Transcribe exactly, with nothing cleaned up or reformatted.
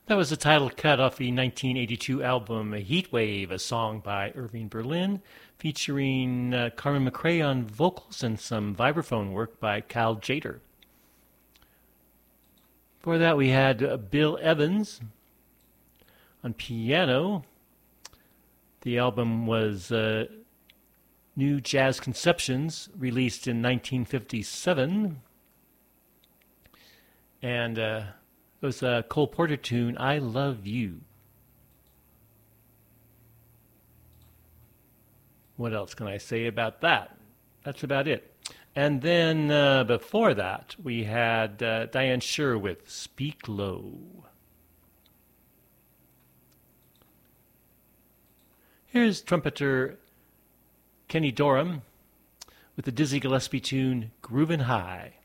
That was the title cut off the nineteen eighty-two album Heatwave, a song by Irving Berlin, featuring uh, Carmen McRae on vocals and some vibraphone work by Kyle Jader. Before that, we had uh, Bill Evans on piano. The album was uh, New Jazz Conceptions, released in nineteen fifty-seven. And uh, it was a Cole Porter tune, I Love You. What else can I say about that? That's about it. And then uh, before that, we had uh, Diane Shure with Speak Low. Here's trumpeter Kenny Dorham with the Dizzy Gillespie tune Groovin' High.